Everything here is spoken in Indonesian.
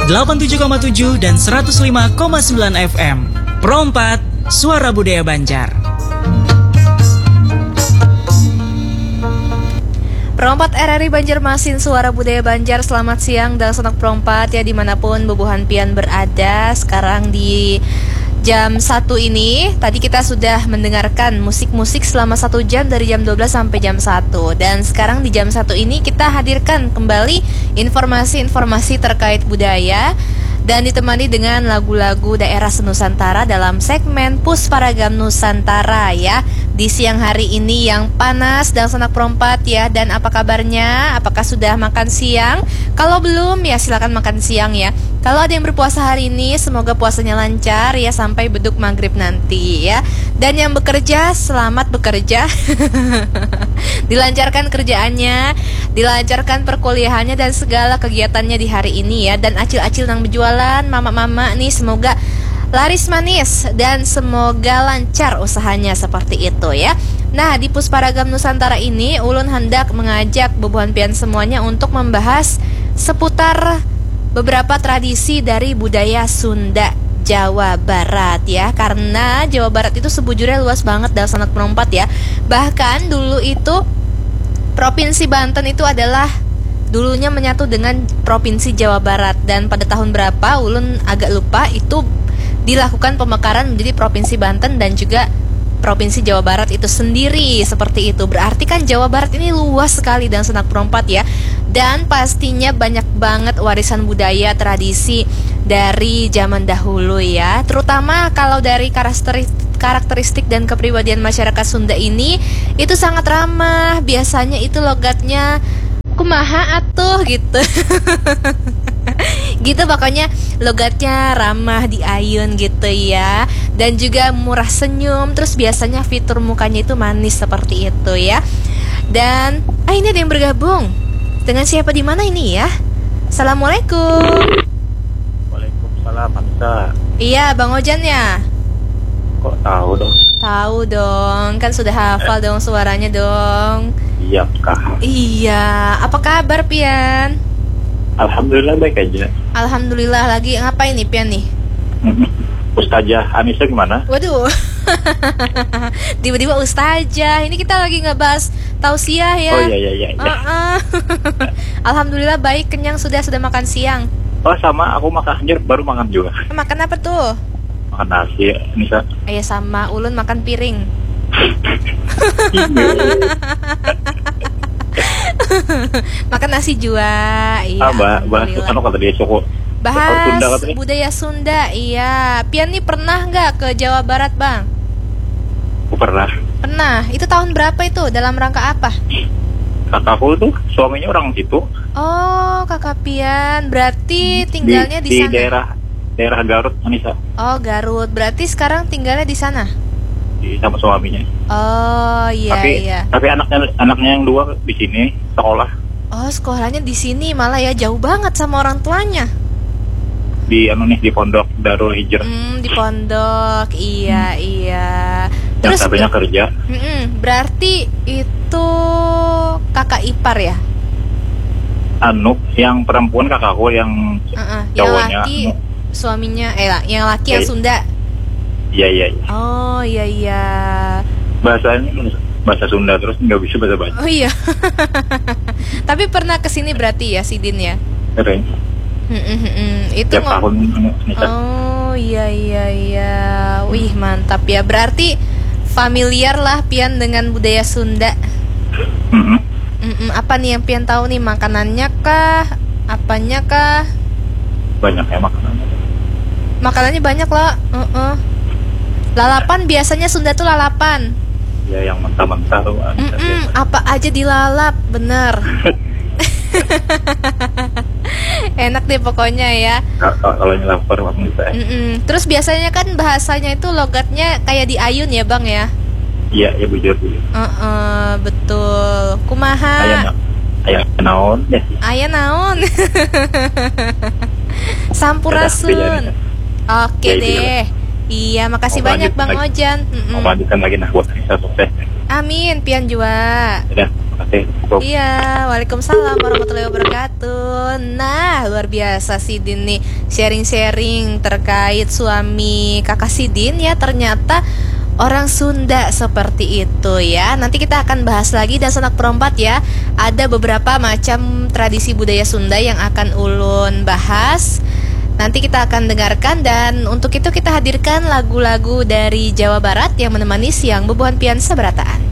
87,7 dan 105,9 FM. Pro 4, Suara Budaya Banjar. Pro 4 RRI Banjarmasin, Suara Budaya Banjar. Selamat siang dan sanak Pro 4 ya, dimanapun Bubuhan Pian berada. Sekarang di jam 1 ini, tadi kita sudah mendengarkan musik-musik selama 1 jam dari jam 12 sampai jam 1. Dan sekarang di jam 1 ini kita hadirkan kembali informasi-informasi terkait budaya dan ditemani dengan lagu-lagu daerah senusantara dalam segmen Pusparagam Nusantara ya. Di siang hari ini yang panas dan sanak perompat ya. Dan apa kabarnya? Apakah sudah makan siang? Kalau belum ya silakan makan siang ya. Kalau ada yang berpuasa hari ini, semoga puasanya lancar ya sampai beduk maghrib nanti ya. Dan yang bekerja, selamat bekerja. Dilancarkan kerjaannya, dilancarkan perkuliahannya dan segala kegiatannya di hari ini ya. Dan acil-acil nang berjualan, mama-mama nih semoga laris manis dan semoga lancar usahanya seperti itu ya. Nah, di Pusparagam Nusantara ini ulun hendak mengajak Bubuhan Pian semuanya untuk membahas seputar beberapa tradisi dari budaya Sunda Jawa Barat ya. Karena Jawa Barat itu sebujurnya luas banget dalam sanak perompat ya. Bahkan dulu itu Provinsi Banten itu adalah dulunya menyatu dengan Provinsi Jawa Barat. Dan pada tahun berapa ulun agak lupa, itu dilakukan pemekaran menjadi Provinsi Banten dan juga Provinsi Jawa Barat itu sendiri. Seperti itu. Berarti kan Jawa Barat ini luas sekali dan sanak perompat ya. Dan pastinya banyak banget warisan budaya tradisi dari zaman dahulu ya. Terutama kalau dari karakteristik dan kepribadian masyarakat Sunda ini itu sangat ramah. Biasanya itu logatnya kumaha atuh gitu. Gitu pokoknya logatnya ramah di ayun gitu ya. Dan juga murah senyum. Terus biasanya fitur mukanya itu manis seperti itu ya. Dan ini ada yang bergabung. Dengan siapa di mana ini ya? Assalamualaikum. Waalaikumsalam, Hamsa. Iya, Bang Ojan ya? Kok tahu dong? Tahu dong, kan sudah hafal dong suaranya dong. Iya, Kak. Iya, apa kabar Pian? Alhamdulillah baik aja. Alhamdulillah, lagi ngapain nih Pian nih? Ustazah Anissa gimana? Waduh. Tiba-tiba ustazah. Ini kita lagi ngebahas tausiah ya. Oh iya. Alhamdulillah baik, kenyang, sudah makan siang. Oh sama, aku baru makan juga. Makan apa tuh? Makan nasi, Anissa. Iya sama, ulun makan piring. Makan nasi juga. Iya. Bahas anu kata dia suku. Bahas Sunda, budaya Sunda. Iya. Pian nih pernah nggak ke Jawa Barat, Bang? Aku pernah. Pernah. Itu tahun berapa itu? Dalam rangka apa? Kakakku tuh suaminya orang situ. Oh, kakak Pian. Berarti tinggalnya di sana. Di daerah Garut, Anissa. Oh, Garut. Berarti sekarang tinggalnya di sana. Sama suaminya. Oh, iya. Tapi anaknya yang dua di sini sekolah. Oh, sekolahnya di sini malah ya, jauh banget sama orang tuanya. Di Pondok Darul Hijrah. Di Pondok. Iya. Yang satunya kerja. Berarti itu kakak ipar ya? Yang perempuan kakakku, yang cowoknya. Yang laki suaminya, yang laki yang Sunda. Iya. Oh iya. Bahasanya bahasa Sunda terus nggak bisa bahasa Banjar. Oh iya. Tapi pernah kesini berarti ya Sidin ya? Sering. Itu tiap tahun. Oh iya. Wih mantap ya. Berarti familiar lah Pian dengan budaya Sunda. Apa nih yang Pian tahu nih, makanannya kah? Apanya kah? Banyak ya makanannya. Makanannya banyak lah. Lalapan biasanya Sunda tuh lalapan. Ya yang mentah-mentah tuh. Apa aja dilalap, bener. Enak deh pokoknya ya. Kalau lapar bisa. Terus biasanya kan bahasanya itu logatnya kayak di ayun ya Bang ya? Iya bujur. Betul. Kumaha? Ayah naon ya? Ayah naon? Sampurasun. Oke deh. Iya, makasih banyak Bang Ojan. Mau lanjutkan lagi buat sukses. Amin, Pian juga. Udah. Oke, stop. Iya, waalaikumsalam warahmatullahi wabarakatuh. Nah, luar biasa Sidin nih sharing-sharing terkait suami kakak Sidin ya. Ternyata orang Sunda seperti itu ya. Nanti kita akan bahas lagi dan Sanak Perompat ya. Ada beberapa macam tradisi budaya Sunda yang akan Ulun bahas. Nanti kita akan dengarkan dan untuk itu kita hadirkan lagu-lagu dari Jawa Barat yang menemani siang Bebuhan Pian Sabarataan.